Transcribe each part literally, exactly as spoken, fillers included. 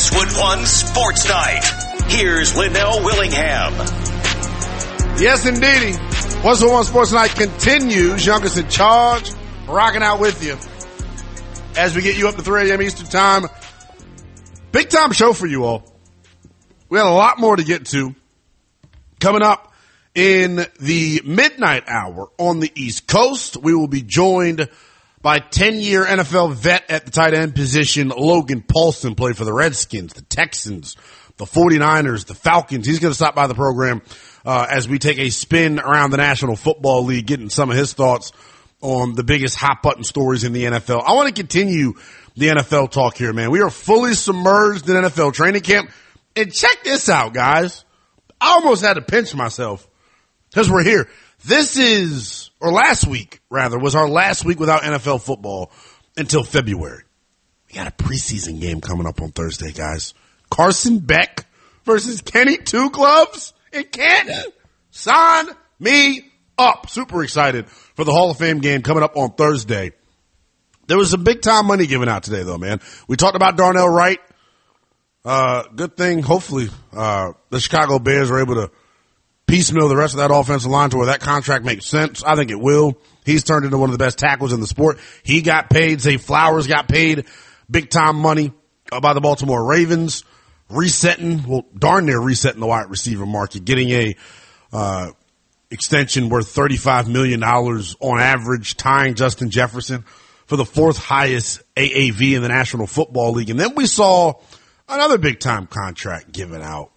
Westwood One Sports Night. Here's Linnell Willingham. Yes, indeedy. Westwood One Sports Night continues. Youngest in charge, rocking out with you as we get you up to three a.m. Eastern Time. Big time show for you all. We had a lot more to get to coming up in the midnight hour on the East Coast. We will be joined by ten-year N F L vet at the tight end position, Logan Paulson, played for the Redskins, the Texans, the forty-niners, the Falcons. He's going to stop by the program uh, as we take a spin around the National Football League, getting some of his thoughts on the biggest hot-button stories in the N F L. I want to continue the N F L talk here, man. We are fully submerged in N F L training camp. And check this out, guys. I almost had to pinch myself because we're here. This is, or last week, rather, was our last week without N F L football until February. We got a preseason game coming up on Thursday, guys. Carson Beck versus Kenny Two Gloves in Canton. Sign me up. Super excited for the Hall of Fame game coming up on Thursday. There was some big-time money given out today, though, man. We talked about Darnell Wright. Uh, good thing, hopefully, uh, the Chicago Bears are able to piecemeal the rest of that offensive line to where that contract makes sense. I think it will. He's turned into one of the best tackles in the sport. He got paid. Zay Flowers got paid big time money uh, by the Baltimore Ravens, resetting, well, darn near resetting the wide receiver market, getting a, uh, extension worth thirty-five million dollars on average, tying Justin Jefferson for the fourth highest A A V in the National Football League. And then we saw another big time contract given out.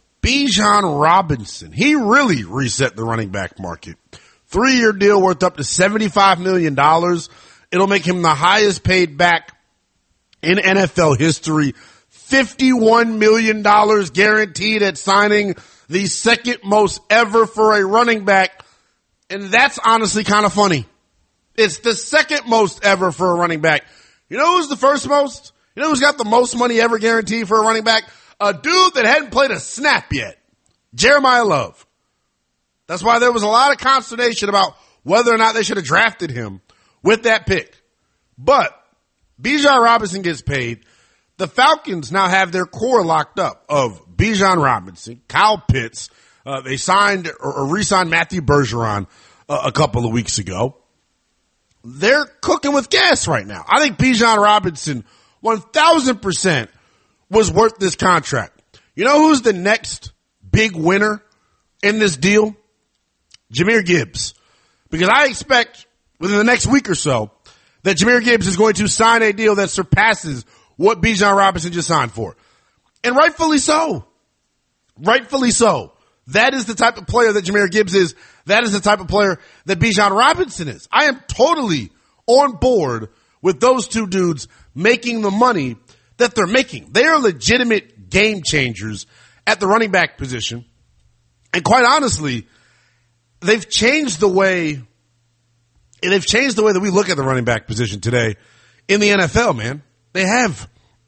Bijan Robinson, he really reset the running back market. Three-year deal worth up to seventy-five million dollars. It'll make him the highest paid back in N F L history. fifty-one million dollars guaranteed at signing, the second most ever for a running back. And that's honestly kind of funny. It's the second most ever for a running back. You know who's the first most? You know who's got the most money ever guaranteed for a running back? A dude that hadn't played a snap yet. Jeremiah Love. That's why there was a lot of consternation about whether or not they should have drafted him with that pick. But Bijan Robinson gets paid. The Falcons now have their core locked up of Bijan Robinson, Kyle Pitts. Uh, they signed or, or re-signed Matthew Bergeron uh, a couple of weeks ago. They're cooking with gas right now. I think Bijan Robinson one thousand percent was worth this contract. You know who's the next big winner in this deal? Jahmyr Gibbs. Because I expect within the next week or so that Jahmyr Gibbs is going to sign a deal that surpasses what Bijan Robinson just signed for. And rightfully so. Rightfully so. That is the type of player that Jahmyr Gibbs is. That is the type of player that Bijan Robinson is. I am totally on board with those two dudes making the money that they're making. They are legitimate game changers at the running back position. And quite honestly, they've changed the way, they've changed the way that we look at the running back position today in the N F L, man. They have.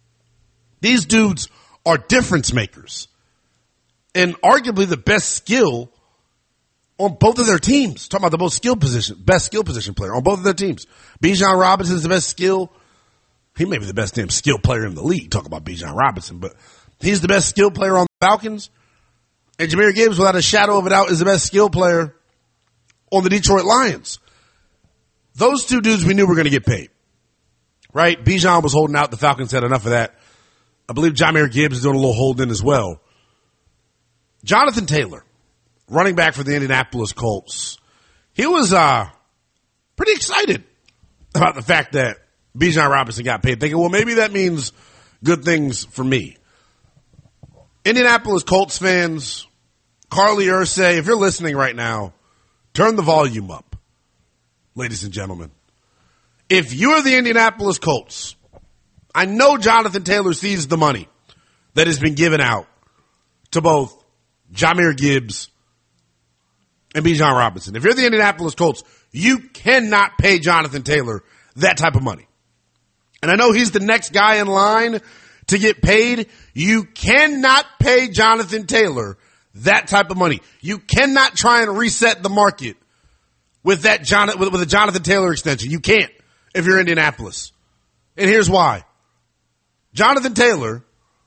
These dudes are difference makers and arguably the best skill on both of their teams. Talking about the most skill position, best skill position player on both of their teams. Bijan Robinson is the best skill. He may be the best damn skill player in the league. Talk about Bijan Robinson, but he's the best skill player on the Falcons. And Jahmyr Gibbs, without a shadow of a doubt, is the best skill player on the Detroit Lions. Those two dudes we knew were going to get paid, right? Bijan was holding out. The Falcons had enough of that. I believe Jahmyr Gibbs is doing a little holding as well. Jonathan Taylor, running back for the Indianapolis Colts. He was uh, pretty excited about the fact that Bijan Robinson got paid, thinking, well, maybe that means good things for me. Indianapolis Colts fans, Carly Ursay, if you're listening right now, turn the volume up, ladies and gentlemen. If you're the Indianapolis Colts, I know Jonathan Taylor sees the money that has been given out to both Jahmyr Gibbs and Bijan Robinson. If you're the Indianapolis Colts, you cannot pay Jonathan Taylor that type of money. And I know he's the next guy in line to get paid. You cannot pay Jonathan Taylor that type of money. You cannot try and reset the market with that John, with, with a Jonathan Taylor extension. You can't if you're Indianapolis. And here's why. Jonathan Taylor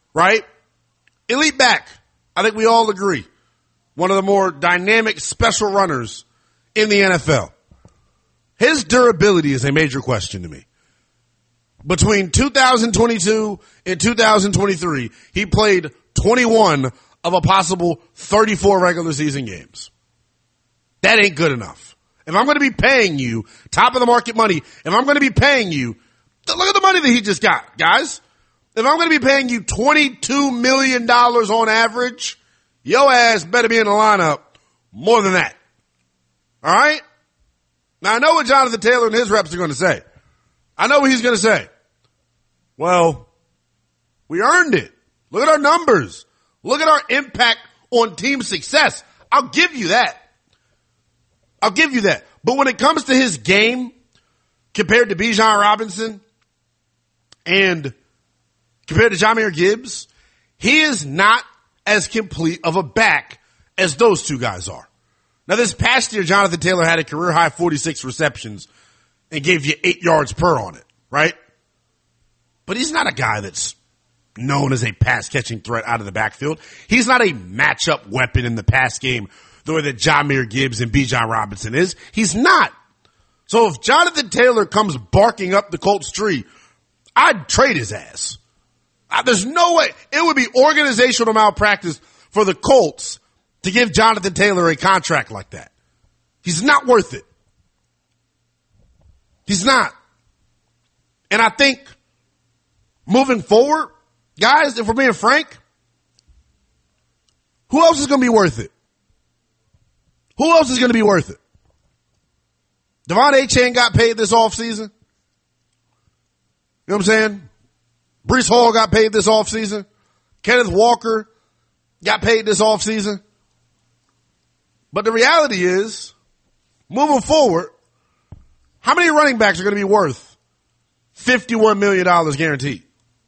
right? Elite back. I think we all agree. One of the more dynamic special runners in the N F L. His durability is a major question to me. Between two thousand twenty-two and two thousand twenty-three, he played twenty-one of a possible thirty-four regular season games. That ain't good enough. If I'm going to be paying you top of the market money, if I'm going to be paying you, look at the money that he just got, guys. If I'm going to be paying you twenty-two million dollars on average, your ass better be in the lineup more than that. All right? Now, I know what Jonathan Taylor and his reps are going to say. I know what he's going to say. Well, we earned it. Look at our numbers. Look at our impact on team success. I'll give you that. I'll give you that. But when it comes to his game compared to Bijan Robinson and compared to Jahmyr Gibbs, he is not as complete of a back as those two guys are. Now, this past year, Jonathan Taylor had a career-high forty-six receptions and gave you eight yards per on it, right? But he's not a guy that's known as a pass-catching threat out of the backfield. He's not a matchup weapon in the pass game the way that Jahmyr Gibbs and Bijan Robinson is. He's not. So if Jonathan Taylor comes barking up the Colts tree, I'd trade his ass. There's no way. It would be organizational malpractice for the Colts to give Jonathan Taylor a contract like that. He's not worth it. He's not. And I think moving forward, guys, if we're being frank, who else is going to be worth it? Who else is going to be worth it? Devon Achane got paid this offseason. You know what I'm saying? Breece Hall got paid this offseason. Kenneth Walker got paid this offseason. But the reality is, moving forward, how many running backs are going to be worth fifty-one million dollars guaranteed?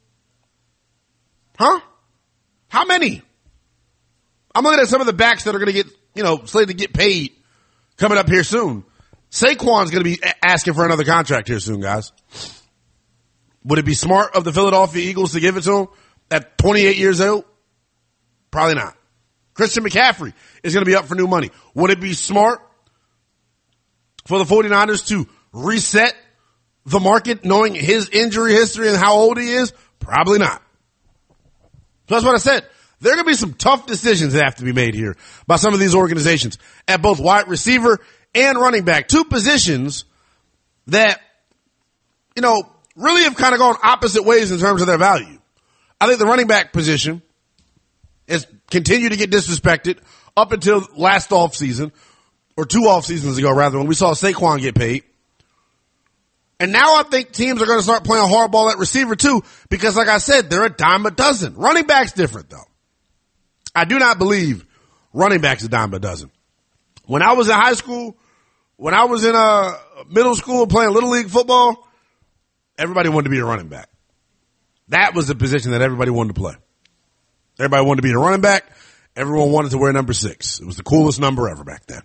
Huh? How many? I'm looking at some of the backs that are going to get, you know, slated to get paid coming up here soon. Saquon's going to be asking for another contract here soon, guys. Would it be smart of the Philadelphia Eagles to give it to him at twenty-eight years old? Probably not. Christian McCaffrey is going to be up for new money. Would it be smart for the 49ers to reset the market knowing his injury history and how old he is? Probably not. So that's what I said. There are going to be some tough decisions that have to be made here by some of these organizations at both wide receiver and running back. Two positions that, you know, really have kind of gone opposite ways in terms of their value. I think the running back position has continued to get disrespected up until last offseason, or two off seasons ago, rather, when we saw Saquon get paid. And now I think teams are going to start playing hardball at receiver too, because like I said, they're a dime a dozen. Running back's different though. I do not believe running back's a dime a dozen. When I was in high school, when I was in uh, middle school playing Little League football, everybody wanted to be a running back. That was the position that everybody wanted to play. Everybody wanted to be a running back. Everyone wanted to wear number six. It was the coolest number ever back then.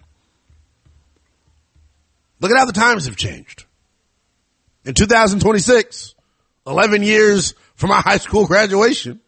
Look at how the times have changed. In two thousand twenty-six, eleven years from my high school graduation,